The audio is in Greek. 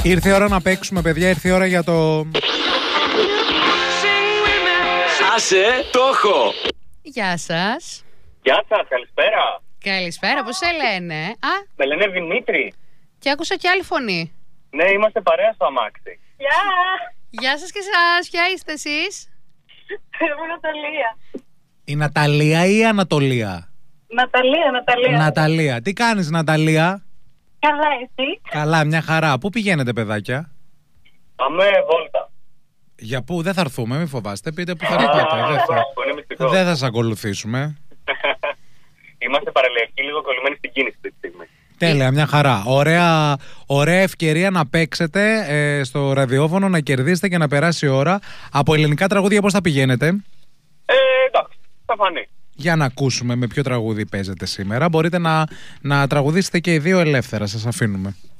Ήρθε η ώρα να παίξουμε, παιδιά, ήρθε η ώρα για το... Άσε, το έχω! Γεια σας. Γεια σας, καλησπέρα. Καλησπέρα, πώς σε λένε? Με λένε Δημήτρη. Και άκουσα και άλλη φωνή. Ναι, είμαστε παρέα στο αμάξι. Γεια! Γεια σας και εσάς, ποια είστε εσείς? Εγώ Ναταλία. Η Ναταλία ή η Ανατολία? Ναταλία. Ναταλία. Τι κάνεις, Ναταλία? Καλά, εσύ? Καλά, μια χαρά. Πού πηγαίνετε, παιδάκια? Πάμε βόλτα. Για πού? Δεν θα έρθουμε, μην φοβάστε. Πείτε που θα πάτε. Δεν θα σας ακολουθήσουμε. Είμαστε παραλιακοί, λίγο κολλημένοι στην κίνηση αυτή τη στιγμή. Τέλεια, μια χαρά. Ωραία ευκαιρία να παίξετε στο ραδιόφωνο, να κερδίσετε και να περάσει η ώρα. Από ελληνικά τραγούδια πώς θα πηγαίνετε? Εντάξει, θα φανεί. Για να ακούσουμε με ποιο τραγούδι παίζετε σήμερα. Μπορείτε να τραγουδήσετε και οι δύο ελεύθερα, σας αφήνουμε.